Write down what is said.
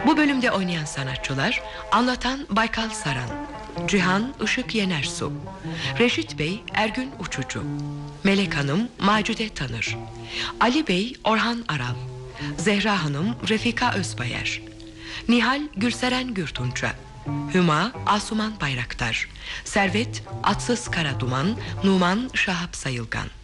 Bu bölümde oynayan sanatçılar: anlatan Baykal Saran, Cihan Işık Yenersu, Reşit Bey Ergün Uçucu, Melek Hanım Macide Tanır, Ali Bey Orhan Aral, Zehra Hanım Refika Özbayer, Nihal Gülseren Gürtunça, Hüma Asuman Bayraktar, Servet Atsız Karaduman, Numan Şahap Sayılgan.